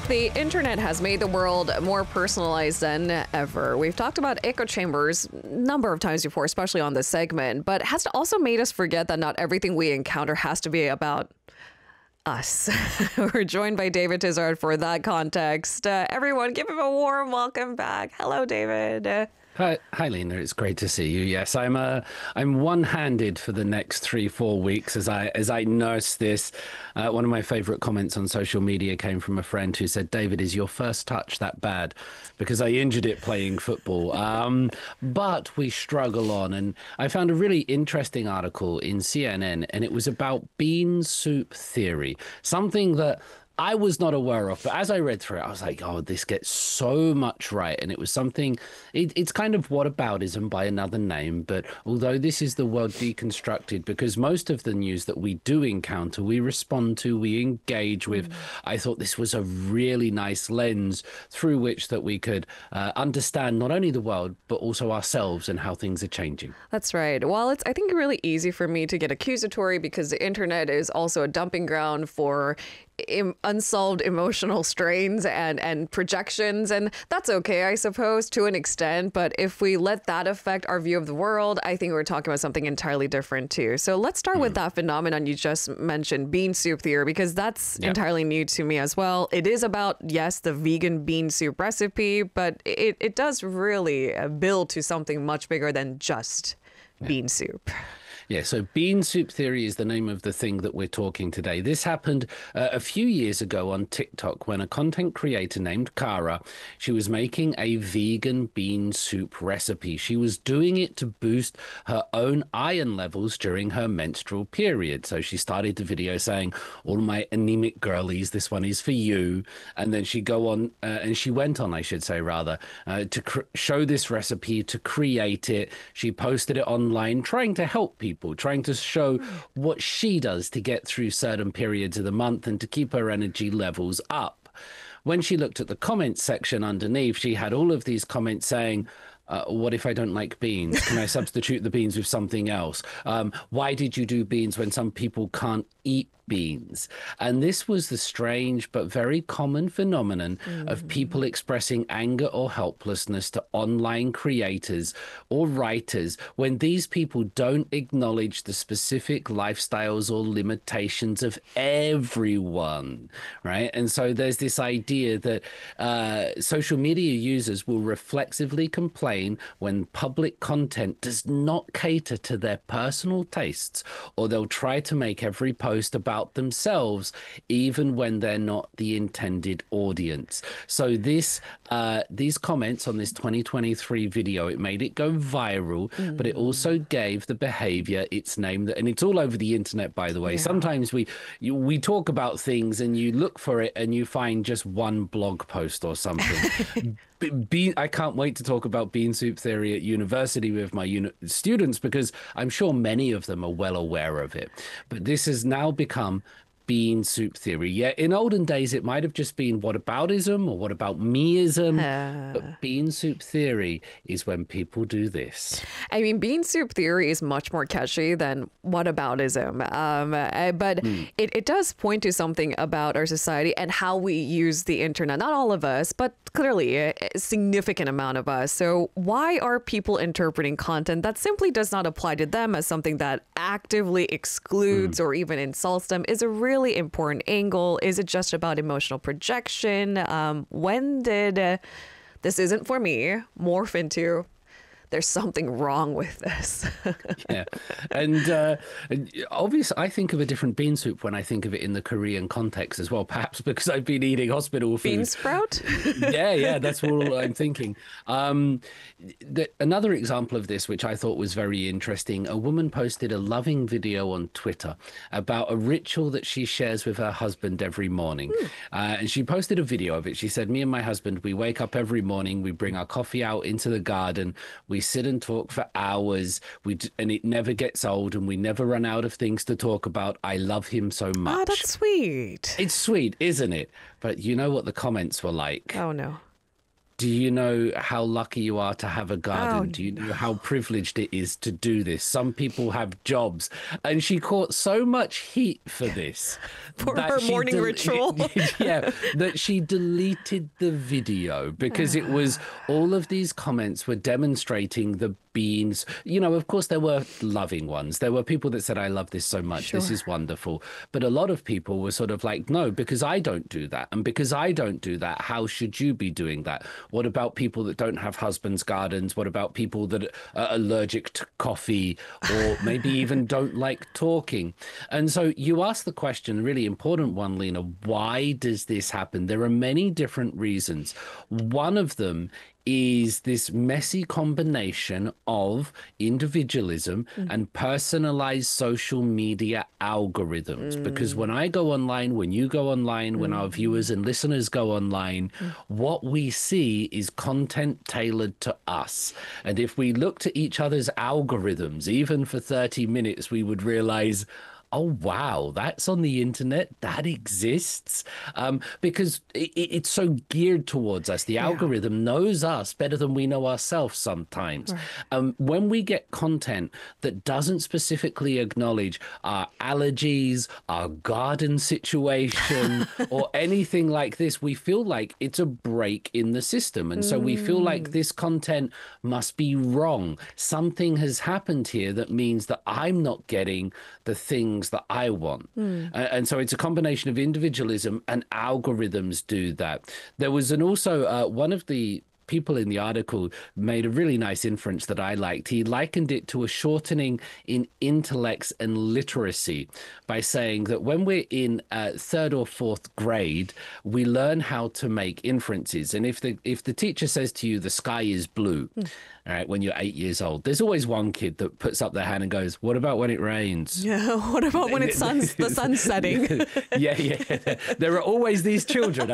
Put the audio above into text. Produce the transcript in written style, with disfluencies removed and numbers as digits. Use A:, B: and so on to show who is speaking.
A: The internet has made the world more personalized than ever. We've talked about echo chambers a number of times before, especially on this segment, but has also made us forget that not everything we encounter has to be about us. We're joined by David Tizard for that context. Everyone, give him a warm welcome back. Hello, David.
B: Hi, Lena. It's great to see you. Yes, I'm one-handed for the next 3-4 weeks as I nurse this. One of my favorite comments on social media came from a friend who said, "David, is your first touch that bad?" Because I injured it playing football. But we struggle on, and I found a really interesting article in CNN, and it was about bean soup theory, something that I was not aware of, but as I read through it, I was like, oh, this gets so much right. And it was something, it's kind of whataboutism by another name. But although this is the world deconstructed, because most of the news that we do encounter, we respond to, we engage with, I thought this was a really nice lens through which that we could understand not only the world, but also ourselves and how things are changing.
A: That's right. Well, it's, I think, really easy for me to get accusatory because the internet is also a dumping ground for unsolved emotional strains and projections, and that's okay, I suppose, to an extent. But if we let that affect our view of the world, I think we're talking about something entirely different too. So let's start with that phenomenon you just mentioned, bean soup theory, because that's entirely new to me as well. It is about, yes, the vegan bean soup recipe, but it does really build to something much bigger than just bean soup.
B: Yeah, so bean soup theory is the name of the thing that we're talking today. This happened a few years ago on TikTok when a content creator named Kara, she was making a vegan bean soup recipe. She was doing it to boost her own iron levels during her menstrual period. So she started the video saying, all my anemic girlies, this one is for you. And then she went on, I should say rather, to show this recipe, to create it. She posted it online, trying to help people, trying to show what she does to get through certain periods of the month and to keep her energy levels up. When she looked at the comments section underneath, she had all of these comments saying, what if I don't like beans? Can I substitute the beans with something else? Why did you do beans when some people can't eat beans? And this was the strange but very common phenomenon of people expressing anger or helplessness to online creators or writers when these people don't acknowledge the specific lifestyles or limitations of everyone, right? And so there's this idea that social media users will reflexively complain when public content does not cater to their personal tastes, or they'll try to make every post about themselves, even when they're not the intended audience. So these comments on this 2023 video, it made it go viral, but it also gave the behavior its name. And it's all over the internet, by the way. Sometimes we talk about things and you look for it and you find just one blog post or something. I can't wait to talk about bean soup theory at university with my students, because I'm sure many of them are well aware of it. But this has now become bean soup theory. Yeah, in olden days, it might have just been whataboutism or what about meism, but bean soup theory is when people do this.
A: I mean, bean soup theory is much more catchy than whataboutism, but it does point to something about our society and how we use the internet. Not all of us, but clearly a significant amount of us. So why are people interpreting content that simply does not apply to them as something that actively excludes or even insults them is a really important angle. Is it just about emotional projection? When did this isn't for me morph into there's something wrong with this?
B: Yeah. And obviously, I think of a different bean soup when I think of it in the Korean context as well, perhaps because I've been eating hospital food.
A: Bean sprout?
B: Yeah, that's all I'm thinking. Another example of this, which I thought was very interesting, a woman posted a loving video on Twitter about a ritual that she shares with her husband every morning. And she posted a video of it. She said, me and my husband, we wake up every morning, we bring our coffee out into the garden, we sit and talk for hours, and it never gets old, and we never run out of things to talk about. I love him so much.
A: Oh, that's sweet.
B: It's sweet, isn't it? But you know what the comments were like?
A: Oh, no.
B: Do you know how lucky you are to have a garden?
A: Oh,
B: Do you know how privileged it is to do this? Some people have jobs. And she caught so much heat for this.
A: For
B: that
A: her
B: she
A: morning ritual.
B: Yeah, that she deleted the video because it was all of these comments were demonstrating the beans. You know, of course, there were loving ones. There were people that said, I love this so much. This is wonderful. But a lot of people were sort of like, no, because I don't do that. And because I don't do that, how should you be doing that? What about people that don't have husbands' gardens? What about people that are allergic to coffee or maybe even don't like talking? And so you asked the question, a really important one, Lena, why does this happen? There are many different reasons. One of them is this messy combination of individualism and personalized social media algorithms. Because when I go online, when you go online, when our viewers and listeners go online, what we see is content tailored to us. And if we looked at each other's algorithms, even for 30 minutes, we would realize, oh, wow, that's on the internet. That exists. Because it's so geared towards us. The algorithm knows us better than we know ourselves sometimes. Right. When we get content that doesn't specifically acknowledge our allergies, our garden situation, or anything like this, we feel like it's a break in the system. And so we feel like this content must be wrong. Something has happened here that means that I'm not getting the things that I want. And so it's a combination of individualism and algorithms do that. There was also one of the people in the article made a really nice inference that I liked. He likened it to a shortening in intellects and literacy by saying that when we're in third or fourth grade, we learn how to make inferences. And if the teacher says to you, the sky is blue, all right, when you're 8 years old, there's always one kid that puts up their hand and goes, what about when it rains?
A: Yeah, what about when the sun's setting?
B: Yeah. There are always these children.